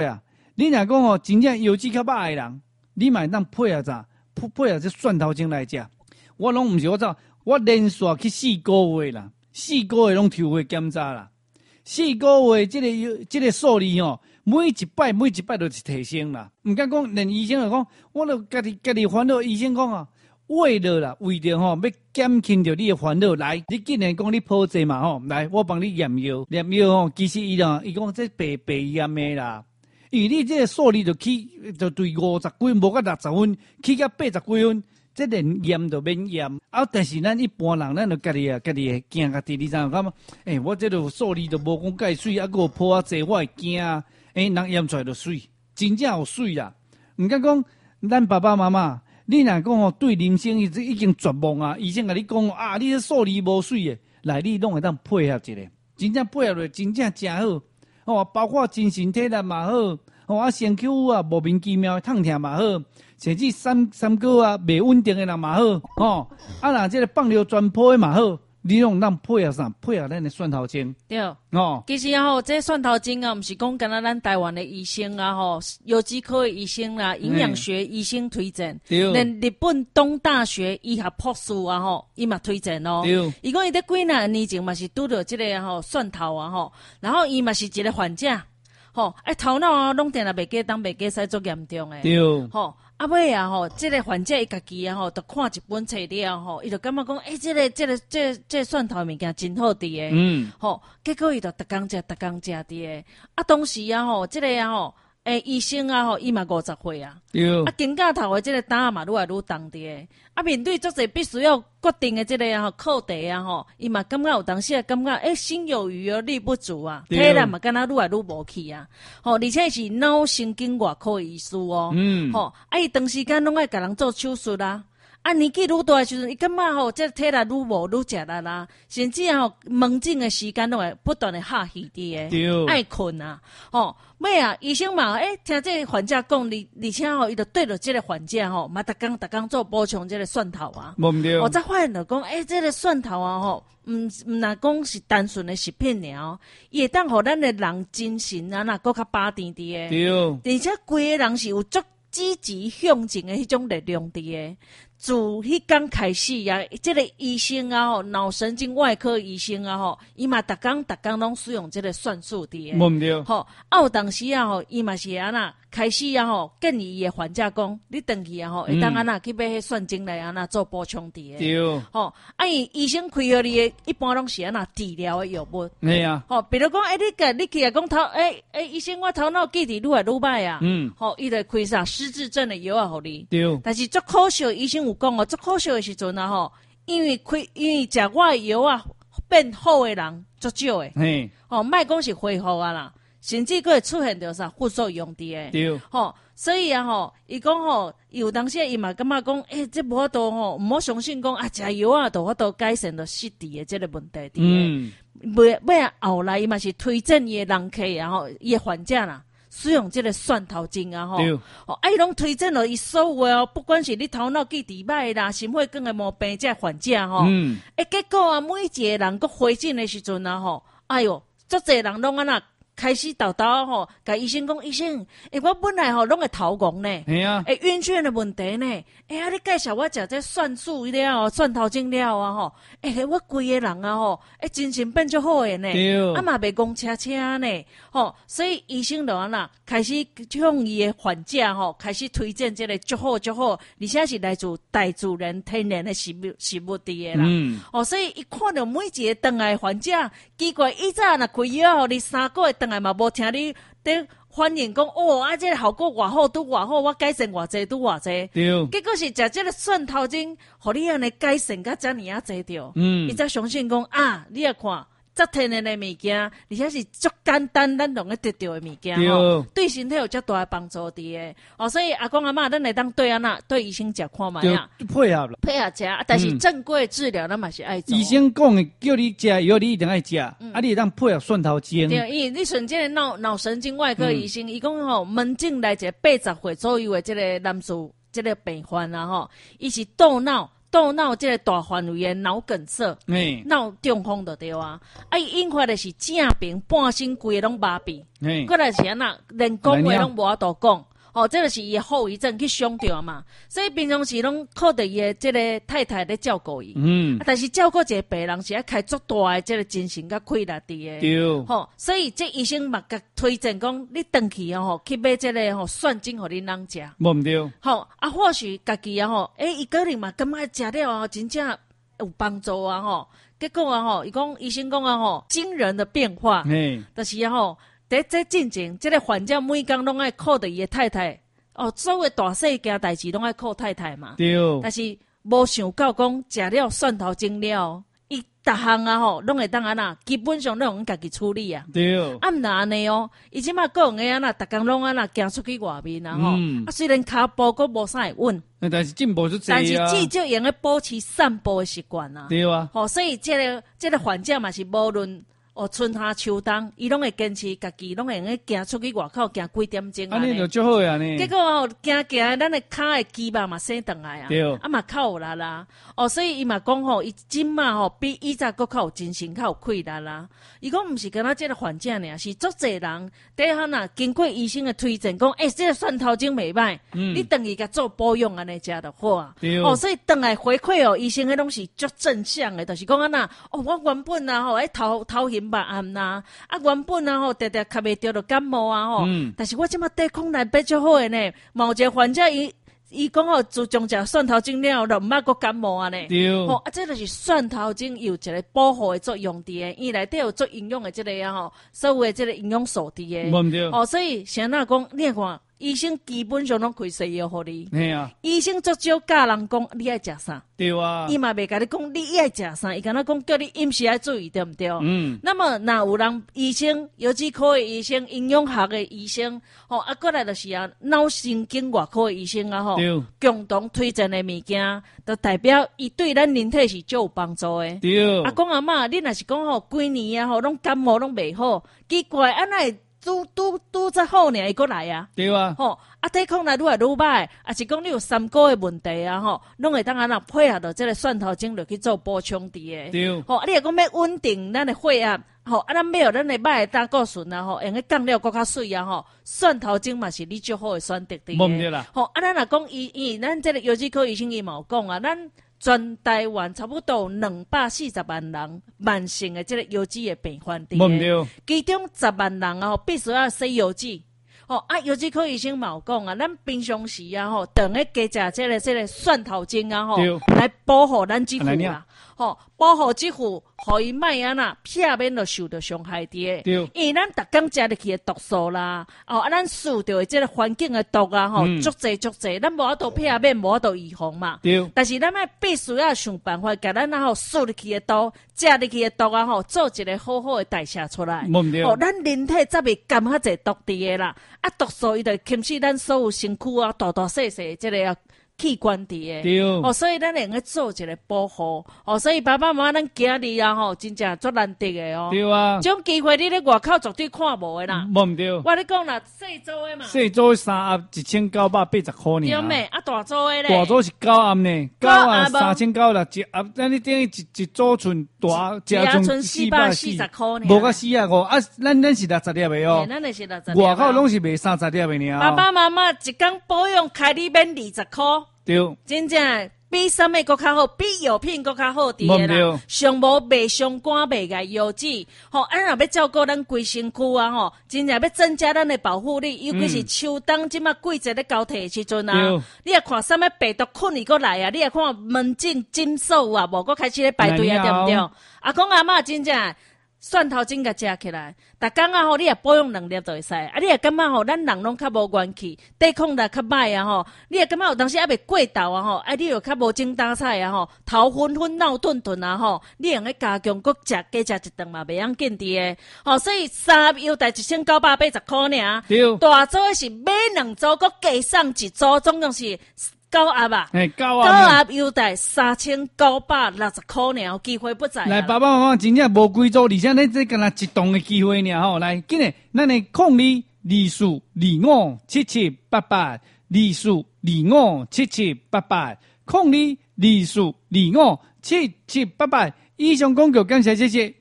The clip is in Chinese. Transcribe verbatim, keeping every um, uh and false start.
啊，你若讲哦，真正腰子较歹的人，你嘛当配合啥？配配合这蒜头精来食。我拢毋是我走，我连续去四个月啦，四个月拢抽血检查啦，四个月这个这个数字吼，每一摆每一摆都是提升啦。毋敢讲，连医生就讲，我都家己家己烦恼。医生讲啊，为了啦，为着吼要减轻着你的烦恼，来，你既然讲你破济嘛吼，来，我帮你验药，验药吼，其实伊啦，伊讲这白白验的啦。因为你这个数字就起，就对五十几分，无到六十分，起到八十几分，这连验都免验。啊，但是咱一般人，咱就家己啊，家己会惊家己，你知影感觉？诶、欸，我这个数字都无讲介水，啊，个破啊济，我会惊啊。诶、欸，人验出来就水，真正有水啦。毋敢讲，咱爸爸妈妈，你若讲吼对人生已已经绝望啊，医生甲你讲啊，你这数字无水诶，来你拢会当配合一下，真正配合落，真正真好。哦，包括精神体力嘛好，哦啊身躯啊莫名其妙的痛痛嘛好，甚至三三个啊袂稳定的人嘛好，哦啊若这个放尿全破的嘛好，你拢当配合啥？配合咱的蒜头精。 对， 哦， 其实啊吼，这蒜头精啊，毋是讲干那咱台湾的医生啊吼，药剂科的医生啦、营养学医生推荐，连日本东大学医学博士啊吼，伊嘛推荐哦。伊讲伊在几若年前嘛是拄着这个吼蒜头啊吼，然后伊嘛是一个患者，吼，哎头脑啊拢定来袂记当袂记使足严重诶， 对， 吼。啊尾啊吼，这个患者伊家己啊吼，就看一本册了吼，伊就感觉讲，诶、欸，这个这个这个、这个蒜头物件真好吃诶，嗯，吼，结果伊就逐工食，逐工食伫诶。啊，当时啊吼，这个啊吼，诶、欸，医生啊吼，伊嘛五十岁啊，对，啊，肩胛头诶，这个胆嘛愈来愈重伫诶。啊，面对足侪必须要决定诶，这个啊吼课题啊吼，伊嘛感觉有当时啊感觉，诶、欸，心有余而力不足啊，体力嘛敢若愈来愈无去啊，吼，而且是脑神经外科医师哦，嗯，吼，啊，伊长时间拢爱甲人做手术啦。啊，年纪愈大诶时阵，伊感觉吼，这体力愈无愈食力啦，甚至吼门诊诶时间拢会不断诶下去伫诶，爱困啊，吼，尾啊，医生嘛，诶、欸，听这个患者讲，而而且吼，伊就对着这个患者吼，嘛逐工逐工做补充这个蒜头啊，无毋对，我才发现着讲，诶、欸，这个蒜头啊吼，毋毋若讲是单纯诶食品尔，伊会当互咱诶人精神啊，若搁较饱甜伫诶，对，而且规个人是有足积极向前诶迄种力量伫诶。自迄天开始啊，这个医生啊吼，脑神经外科医生啊吼，伊嘛逐工逐工拢使用这个蒜素的，无毋对，吼，啊有当时啊吼，伊嘛是安那开始啊吼，建议伊的患者讲，你回去啊吼，会当安那去买迄蒜精来安那做补充的，对，吼，啊伊医生开互你的，一般拢是安那治疗的药物，系啊，吼，比如讲，诶、欸，你个你去啊讲头，诶、欸、诶、欸，医生我头脑记忆愈来愈歹啊，嗯，吼，伊就开啥失智症的药啊，互你，对，但是足可惜，医生有讲哦，足可惜的时阵啊吼，因为开因为食我的药啊变好的人足少诶，嘿，吼，莫讲是恢复啊啦，甚至佫会出现着啥副作用伫诶，对，吼，所以啊吼，伊讲吼，有当时伊嘛感觉讲，诶、欸，这无法度吼，毋好相信讲啊，食药啊，就法度改善着失智的这个问题伫诶，嗯，尾尾啊后来伊嘛是推荐伊的人客啊吼，伊的患者啦。使用这个蒜头精啊吼，哦，啊伊拢推荐了伊所有的哦，不管是你头脑记忆歹啦，心血管的毛病这患者吼，嗯，诶，结果啊，每一个人佮回诊的时阵啊吼，哎哟，足侪人拢安那开始叨叨吼，甲医生讲，医生，诶、欸，我本来吼拢会头晕呢，系啊，诶、欸，晕眩的问题呢，诶、欸，啊，你介绍我食这蒜素了，蒜头精了啊吼，诶、欸，我规个人啊吼，诶、欸，精神变足好诶呢，啊嘛袂讲车车呢，吼，所以医生就安那开始向伊的患者吼，开始推荐这个足好足好，而且是来自大自然天然的食物食物伫诶啦，嗯，哦，所以伊看到每一个倒来患者，奇怪，以早若开药互你三个月。当然嘛，无听你在反映讲哦，啊，这个效果偌好，拄偌好，我改善偌济，拄偌济。对。结果是食这个蒜头精，互你安尼改善甲遮尔啊济着。嗯。伊才相信讲啊，你也看。足天然的物件，而且是足简单，咱容易得到的物件吼，对身体有足大的帮助伫诶。哦，所以阿公阿嬷，咱来当对安那对医生食看卖啊， 配合了， 配合食，但是正规治疗咱嘛是爱做。 医生讲的叫你食药，你一定爱食，嗯、啊，你当配合蒜头精。 对，伊你像这个脑脑神经外科医生，伊讲吼，门诊来一个八十岁左右的这个男士，这个病患啊吼，伊是大脑。 大脑这个大范围的脑梗塞、 哎， 脑中风就对啊。啊，伊引发的是正病，半身规个拢麻痹， 哎， 过来是安那，连讲话拢无法度讲。哦，这个是伊后遗症去伤着嘛，所以平常时拢靠着伊的这个太太咧照顾伊。嗯、啊，但是照顾一个病人是要开足大的这个精神甲气力伫的。 对。 吼、哦，所以这医生嘛，甲推荐讲，你回去啊吼，去买这个吼蒜精互恁人食。 无毋对。 吼、哦，啊，或许家己啊吼，诶、欸，伊个人嘛感觉食了啊，真正有帮助啊吼。结果啊吼，伊讲医生讲啊吼，惊人的变化。嘿，就是啊吼。在这进前，这个患者每工拢爱靠着伊的太太，哦，所有大细件代志拢爱靠太太嘛。对。但是无想到讲食了蒜头精了，伊逐项啊吼，拢会当安那，基本上拢用家己处理啊。对。啊，毋若安尼哦，伊即马个用个安那，逐工拢安那行出去外面啊吼。嗯、啊，虽然骹步佫无啥会稳， 但是进步就济啊。 但是至少用个保持散步的习惯啊。对啊。吼、哦，所以这个这个患者嘛是无论。哦，春夏秋冬，伊拢会坚持家己，拢会用个行出去外口行几点钟啊？ 安尼就足好啊呢。 结果哦，行行，咱的骹的肌肉嘛生转来啊，对，啊嘛较有力啦。哦，所以伊嘛讲吼，伊即马吼比以前佫较有精神，较有气力啦。伊讲毋是干那即个患者尔，是足侪人第一项啊，经过医生的推荐，讲诶，即、欸这个蒜头精袂歹，嗯、你等于甲做保养安尼食就好啊。对哦，所以等来回馈哦，医生迄拢是足正向的，就是讲安那哦，我原本啊吼，诶头头晕目暗呐，啊原本啊吼，常常咳袂着着感冒啊吼，嗯、但是我即马抵抗力变足好诶呢。某一个患者伊伊讲吼，自从食蒜头精了，就毋捌佫感冒啊呢。对，吼啊，这就是蒜头精有一个保护的作用伫诶，伊内底有做营养的即个啊吼，所有的即个营养素伫诶。无对。哦，所以像那讲，你看。医生基本上拢开西药互你，嘿啊！医生足少教人讲你爱食啥，对啊！伊嘛袂甲你讲你爱食啥，伊敢若讲叫你饮食爱注意，对毋对？嗯。那么，若有人医生、药剂科的医生、营养学的医生，吼、哦，啊，过来就是啊，脑神经外科的医生啊，吼，共同推荐的物件，就代表伊对咱人体是足有帮助的。对。啊，讲阿嬷，你若是讲吼，规年啊吼，拢感冒拢袂好，奇怪，安那？拄拄拄则好呢，伊过来啊，对啊，吼，啊抵抗力愈来愈歹，啊是讲你有三高的问题啊，吼，拢会当安那配合到这个蒜头精落去做补充伫诶，对，吼，啊你若讲要稳定咱的血压，吼，啊咱要有咱的歹的胆固醇啊，吼，用个降了搁较水啊，吼，蒜头精嘛是你最好的选择伫诶，吼，啊咱若讲伊伊咱这个药剂科医生伊嘛有讲啊，咱。全台湾差不多两百四十万人慢性的这个腰肌的病患伫诶，其中十万人啊，必须要洗腰肌。哦啊，腰肌科医生嘛有讲啊，咱平常时啊吼，等下加食这个这个蒜头精啊吼，来保护咱肌肤啦。吼，保护肌肤，互伊莫安那片面就受到伤害伫诶。因为咱逐工食入去的毒素啦，哦啊，咱受到的这个环境的毒啊，吼，足侪足侪，咱无法度片面，无法度预防嘛。对。但是咱要必须要想办法，甲咱啊吼受入去的毒、食入去的毒啊吼，做一个好好的代谢出来。哦，咱人体则袂含遐济毒伫诶啦，啊，毒素伊就侵蚀咱所有身躯啊，大大细细这个啊。器官伫诶，哦，所以咱会用个做一个保护，哦，所以爸爸妈妈咱今日啊吼，真正足难得诶哦。对啊，这种机会你咧外口绝对看无诶啦。无毋对。我咧讲啦，细组诶嘛。细组三盒一千九百八十箍尔。对咩？啊大组诶咧。大组是九盒呢，九盒三千九啦，一盒咱你等于一一组寸大，一寸四百四十箍呢。无个四啊五啊，咱咱是六十粒诶哦。咱那是六十粒。外口拢是卖三十粒诶尔。爸爸妈妈一工保养开你免二十箍。对，真正比什么更较好，比药品更较好伫诶啦。上无卖伤肝卖癌药剂，吼，咱若要照顾咱规身躯啊，吼，真正要增加咱的保护力，尤其是秋冬即马季节咧交替诶时阵啊，你也看什么病毒困伊过来啊，你也看门诊诊所啊，无搁开始咧排队啊，对毋对？阿公阿嬷真正。蒜头精甲食起来，逐工啊吼，你也保养两粒就会使。啊，你也感觉吼，咱人拢较无元气，抵抗力较歹啊吼。你也感觉有当时还袂过昼啊吼，啊，你又较无精打采啊吼，头昏昏脑顿顿啊吼，你用个加强搁食加食一顿嘛，袂要紧伫诶。吼，所以三盒优待一千九百八十箍尔，大组是买两组搁加送一组，总共是。九盒啊，欸、九盒优待三千九百六十块呢，机会不在。来，爸爸妈妈真正无几组，而且你这敢若一档的机会呢吼，来，今日咱的控二二四二五七七八八，二四二五七七八八， 空二二四二五七七八八。以上广告，感谢谢谢。